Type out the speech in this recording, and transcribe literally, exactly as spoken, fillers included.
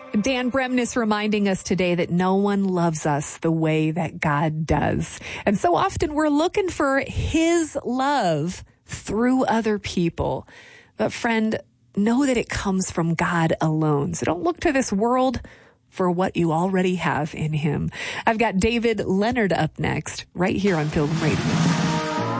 Dan Bremnes reminding us today that no one loves us the way that God does. And so often we're looking for his love through other people. But friend, know that it comes from God alone. So don't look to this world for what you already have in him. I've got David Leonard up next, right here on Pilgrim Radio.